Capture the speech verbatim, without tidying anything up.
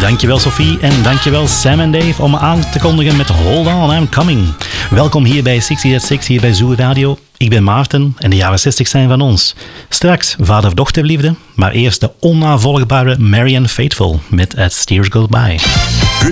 Dankjewel Sophie en dankjewel Sam en Dave om me aan te kondigen met Hold On, I'm Coming. Welkom hier bij zestig at zes, hier bij Zoo Radio. Ik ben Maarten en de jaren zestig zijn van ons. Straks vader-dochterliefde, maar eerst de onnavolgbare Marianne Faithfull met As Tears Go By. Good